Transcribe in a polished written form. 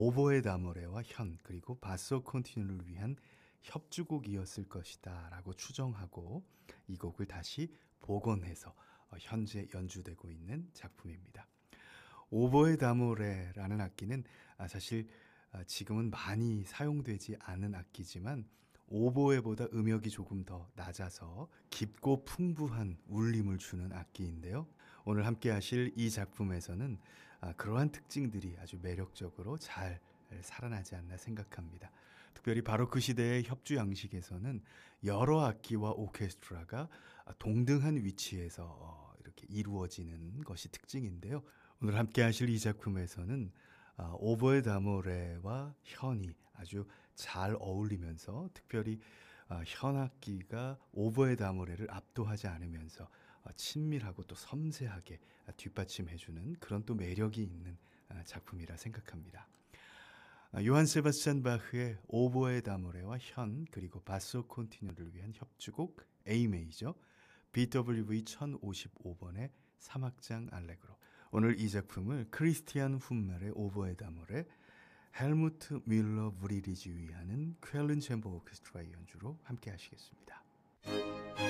오보에 다모레와 현 그리고 바소 콘티뉴를 위한 협주곡이었을 것이다 라고 추정하고 이 곡을 다시 복원해서 현재 연주되고 있는 작품입니다. 오보에 다모레라는 악기는 사실 지금은 많이 사용되지 않은 악기지만 오보에보다 음역이 조금 더 낮아서 깊고 풍부한 울림을 주는 악기인데요. 오늘 함께 하실 이 작품에서는 그러한 특징들이 아주 매력적으로 잘 살아나지 않나 생각합니다. 특별히 바로크 시대의 협주 양식에서는 여러 악기와 오케스트라가 동등한 위치에서 이렇게 이루어지는 것이 특징인데요. 오늘 함께 하실 이 작품에서는 오보에 다모레와 현이 아주 잘 어울리면서 특별히 현악기가 오보에 다모레를 압도하지 않으면서 친밀하고 또 섬세하게 뒷받침해주는 그런 또 매력이 있는 작품이라 생각합니다. 요한 세바스찬 바흐의 오보에 다모레와 현 그리고 바소 콘티뉴를 위한 협주곡 A 메이저 BWV 1055번의 3악장 알레그로. 오늘 이 작품을 크리스티안 훔멜의 오보에 다모레, 헬무트 뮬러 브리리지 위하는 쾰른 챔버 오케스트라의 연주로 함께 하시겠습니다.